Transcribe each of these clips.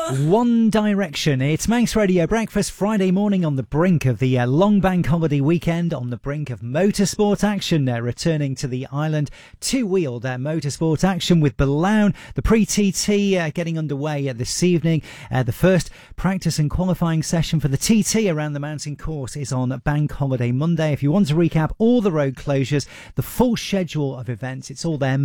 One Direction. It's Manx Radio Breakfast, Friday morning on the brink of the long bank holiday weekend, on the brink of motorsport action, returning to the island. Two-wheeled motorsport action with Balaun, the pre-TT getting underway this evening. The first practice and qualifying session for the TT around the mountain course is on Bank Holiday Monday. If you want to recap all the road closures, the full schedule of events, it's all there,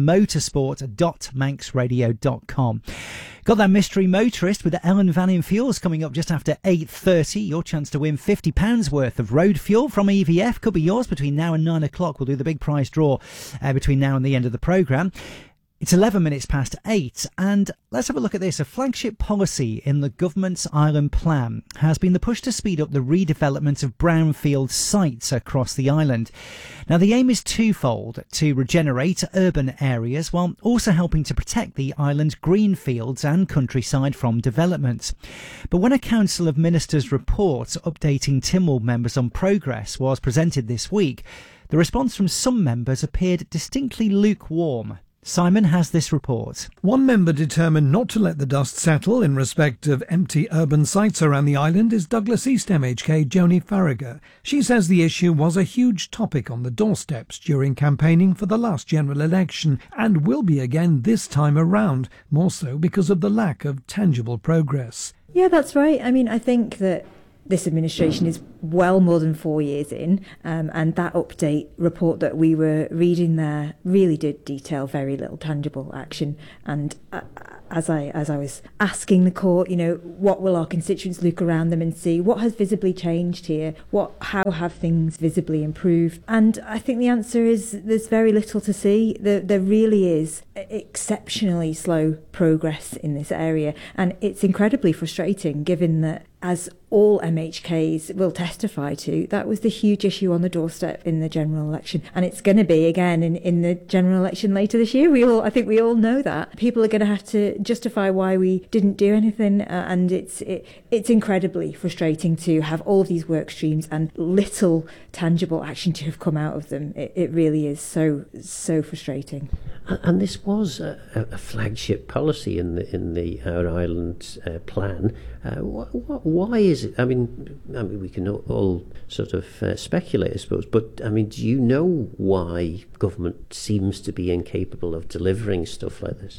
motorsport.manxradio.com. Got that mystery motorist with Ellen Vannin Fuels coming up just after 8:30. Your chance to win £50 worth of road fuel from EVF could be yours between now and 9 o'clock. We'll do the big prize draw between now and the end of the programme. It's 11 minutes past 8, and let's have a look at this. A flagship policy in the government's island plan has been the push to speed up the redevelopment of brownfield sites across the island. Now, the aim is twofold: to regenerate urban areas while also helping to protect the island's green fields and countryside from development. But when a Council of Ministers report updating Tynwald members on progress was presented this week, the response from some members appeared distinctly lukewarm. Simon has this report. One member determined not to let the dust settle in respect of empty urban sites around the island is Douglas East MHK Joni Farragher. She says the issue was a huge topic on the doorsteps during campaigning for the last general election and will be again this time around, more so because of the lack of tangible progress. Yeah, that's right. I mean, I think that this administration is well more than 4 years in, and that update report that we were reading there really did detail very little tangible action. And as I was asking the court, what will our constituents look around them and see? What has visibly changed here? How have things visibly improved? And I think the answer is there's very little to see. There really is exceptionally slow progress in this area, and it's incredibly frustrating given that, as all MHKs will testify to, that was the huge issue on the doorstep in the general election. And it's going to be again in the general election later this year. I think we all know that. People are going to have to justify why we didn't do anything. And it's incredibly frustrating to have all of these work streams and little tangible action to have come out of them. It really is so frustrating. And this was a flagship policy in the Our Island plan. Why is it? I mean, we can all sort of speculate, I suppose. But I mean, do you know why government seems to be incapable of delivering stuff like this?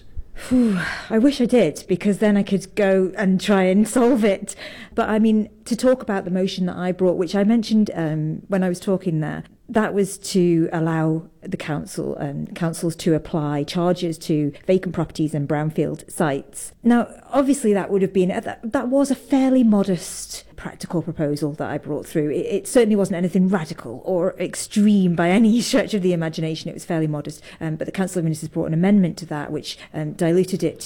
I wish I did, because then I could go and try and solve it. But I mean, to talk about the motion that I brought, which I mentioned when I was talking there, that was to allow the councils to apply charges to vacant properties and brownfield sites. Now, obviously, that would have been that was a fairly modest practical proposal that I brought through. It certainly wasn't anything radical or extreme by any stretch of the imagination. It was fairly modest. But the Council of Ministers brought an amendment to that, which diluted it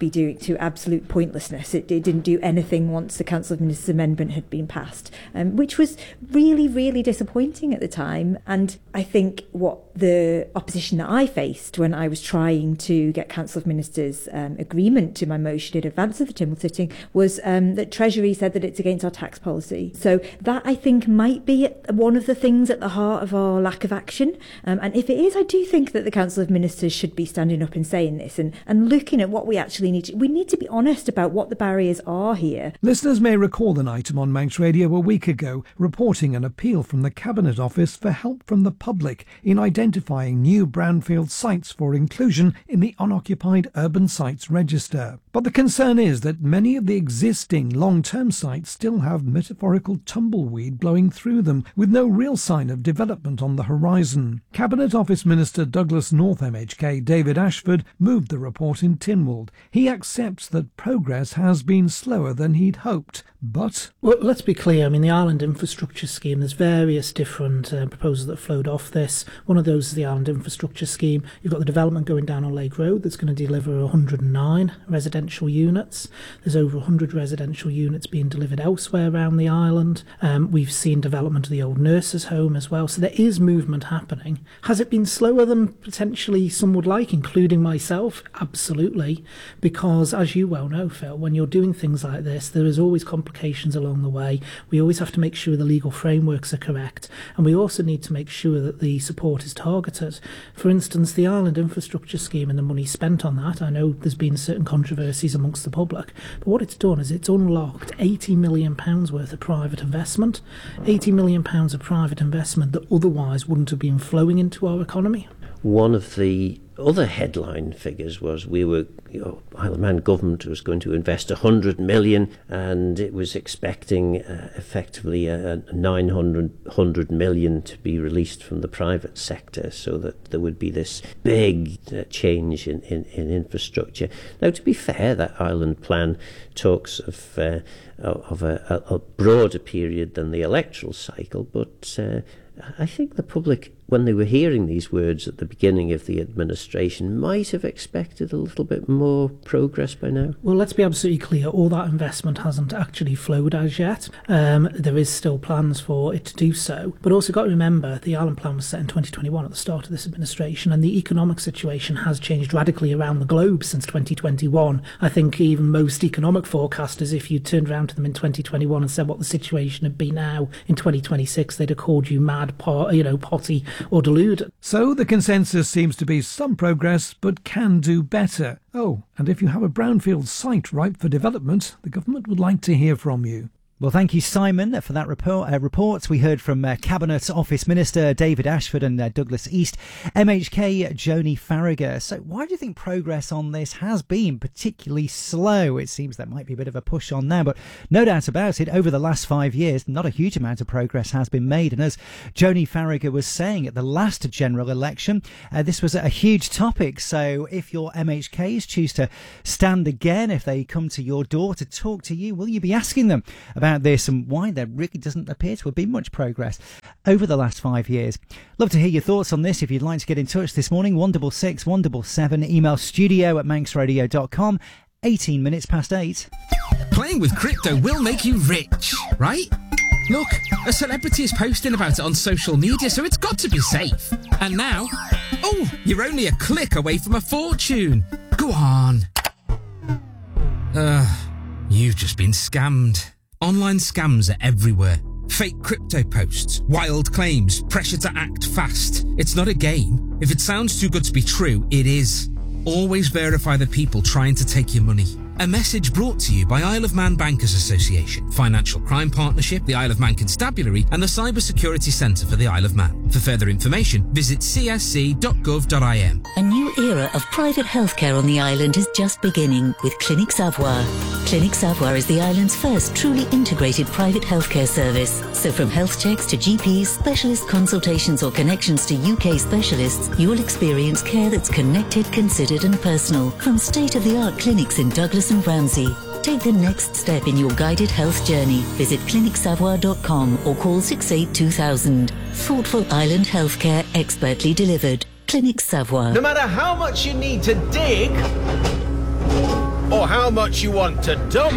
to absolute pointlessness. It didn't do anything once the Council of Ministers amendment had been passed, which was really, really disappointing at the time. And I think what the opposition that I faced when I was trying to get Council of Ministers agreement to my motion in advance of the Tynwald sitting was that Treasury said that it's against our tax policy. So that, I think, might be one of the things at the heart of our lack of action. And if it is, I do think that the Council of Ministers should be standing up and saying this and looking at what we actually need. We need to be honest about what the barriers are here. Listeners may recall an item on Manx Radio a week ago reporting an appeal from the Cabinet Office for help from the public in identifying new brownfield sites for inclusion in the Unoccupied Urban Sites Register. But the concern is that many of the existing long-term sites still have metaphorical tumbleweed blowing through them, with no real sign of development on the horizon. Cabinet Office Minister Douglas North MHK David Ashford moved the report in Tynwald. He accepts that progress has been slower than he'd hoped, but... Well, let's be clear. I mean, the Island Infrastructure Scheme, there's various different proposals that flowed off this. One of those is the Island Infrastructure Scheme. You've got the development going down on Lake Road that's going to deliver 109 residential units. There's over 100 residential units being delivered elsewhere around the island. We've seen development of the old nurses' home as well. So there is movement happening. Has it been slower than potentially some would like, including myself? Absolutely. Because, as you well know, Phil, when you're doing things like this, there is always complications applications along the way. We always have to make sure the legal frameworks are correct, and we also need to make sure that the support is targeted. For instance, the Island Infrastructure Scheme and the money spent on that, I know there's been certain controversies amongst the public, but what it's done is it's unlocked £80 million worth of private investment, £80 million of private investment that otherwise wouldn't have been flowing into our economy. One of the other headline figures was Isle of Man government was going to invest 100 million, and it was expecting effectively 900 million to be released from the private sector, so that there would be this big change in infrastructure. Now, to be fair, that Island Plan talks of a broader period than the electoral cycle, but I think the public, when they were hearing these words at the beginning of the administration, might have expected a little bit more progress by now. Well, let's be absolutely clear, all that investment hasn't actually flowed as yet. There is still plans for it to do so. But also got to remember, the Island Plan was set in 2021 at the start of this administration, and the economic situation has changed radically around the globe since 2021. I think even most economic forecasters, if you turned around to them in 2021 and said what the situation would be now in 2026, they'd have called you mad, potty or deluded. So the consensus seems to be some progress, but can do better. Oh, and if you have a brownfield site ripe for development, the government would like to hear from you. Well, thank you, Simon, for that report. We heard from Cabinet Office Minister David Ashford and Douglas East, MHK Joni Farragher. So why do you think progress on this has been particularly slow? It seems there might be a bit of a push on now, but no doubt about it, over the last 5 years, not a huge amount of progress has been made. And as Joni Farragher was saying at the last general election, this was a huge topic. So if your MHKs choose to stand again, if they come to your door to talk to you, will you be asking them about this and why there really doesn't appear to have been much progress over the last 5 years? Love to hear your thoughts on this. If you'd like to get in touch this morning, 166 177, email studio@manxradio.com. 18 minutes past 8. Playing with crypto will make you rich, right? Look, a celebrity is posting about it on social media, so it's got to be safe. And now, you're only a click away from a fortune. Go on. You've just been scammed. Online scams are everywhere. Fake crypto posts, wild claims, pressure to act fast. It's not a game. If it sounds too good to be true, it is. Always verify the people trying to take your money. A message brought to you by Isle of Man Bankers Association, Financial Crime Partnership, the Isle of Man Constabulary and the Cyber Security Centre for the Isle of Man. For further information, visit csc.gov.im. A new era of private healthcare on the island is just beginning with Clinic Savoir. Clinic Savoir is the island's first truly integrated private healthcare service. So from health checks to GPs, specialist consultations or connections to UK specialists, you'll experience care that's connected, considered and personal. From state-of-the-art clinics in Douglas and Ramsey. Take the next step in your guided health journey. Visit clinicsavoir.com or call 682000. Thoughtful island healthcare, expertly delivered. Clinic Savoir. No matter how much you need to dig or how much you want to dump,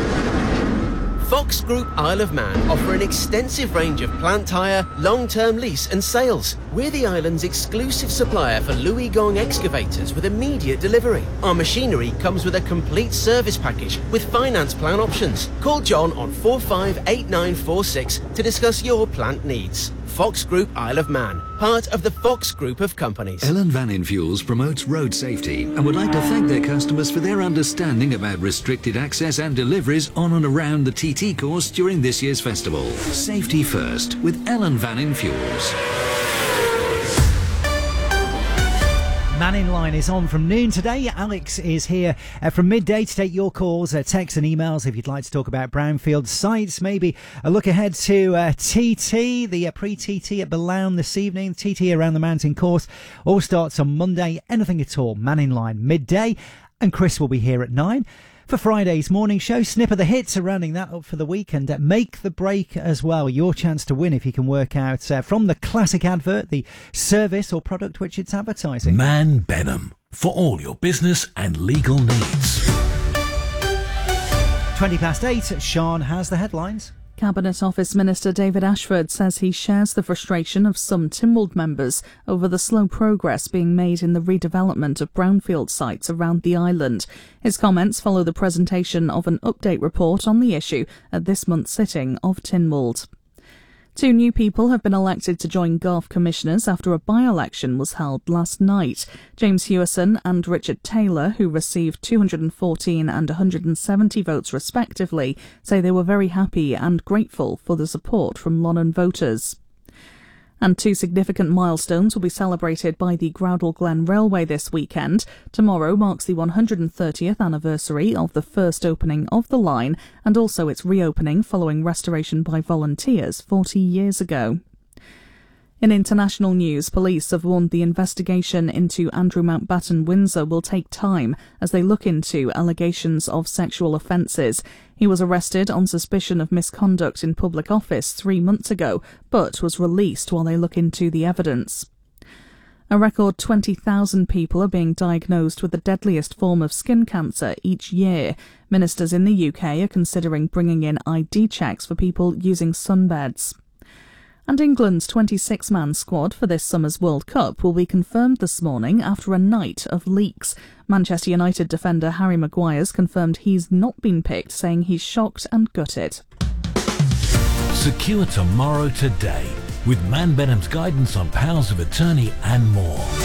Fox Group Isle of Man offer an extensive range of plant hire, long-term lease and sales. We're the island's exclusive supplier for Louis Gong excavators with immediate delivery. Our machinery comes with a complete service package with finance plan options. Call John on 458946 to discuss your plant needs. Fox Group Isle of Man, part of the Fox Group of companies. Ellen Vannin Fuels promotes road safety and would like to thank their customers for their understanding about restricted access and deliveries on and around the TT course during this year's festival. Safety first with Ellen Vannin Fuels. Man in Line is on from noon today. Alex is here from midday to take your calls, texts and emails if you'd like to talk about brownfield sites. Maybe a look ahead to TT, the pre-TT at Balown this evening. TT around the mountain course all starts on Monday. Anything at all, Man in Line midday. And Chris will be here at 9. For Friday's morning show, snip of the hits, rounding that up for the weekend. Make the break as well. Your chance to win if you can work out from the classic advert the service or product which it's advertising. Man Benham, for all your business and legal needs. 20 past 8, Sean has the headlines. Cabinet Office Minister David Ashford says he shares the frustration of some Tynwald members over the slow progress being made in the redevelopment of brownfield sites around the island. His comments follow the presentation of an update report on the issue at this month's sitting of Tynwald. 2 new people have been elected to join Garth Commissioners after a by-election was held last night. James Hewison and Richard Taylor, who received 214 and 170 votes respectively, say they were very happy and grateful for the support from Lonnon voters. And 2 significant milestones will be celebrated by the Groudle Glen Railway this weekend. Tomorrow marks the 130th anniversary of the first opening of the line and also its reopening following restoration by volunteers 40 years ago. In international news, police have warned the investigation into Andrew Mountbatten Windsor will take time as they look into allegations of sexual offences. He was arrested on suspicion of misconduct in public office 3 months ago, but was released while they look into the evidence. A record 20,000 people are being diagnosed with the deadliest form of skin cancer each year. Ministers in the UK are considering bringing in ID checks for people using sunbeds. And England's 26-man squad for this summer's World Cup will be confirmed this morning after a night of leaks. Manchester United defender Harry Maguire's confirmed he's not been picked, saying he's shocked and gutted. Secure tomorrow today with Man Benham's guidance on powers of attorney and more.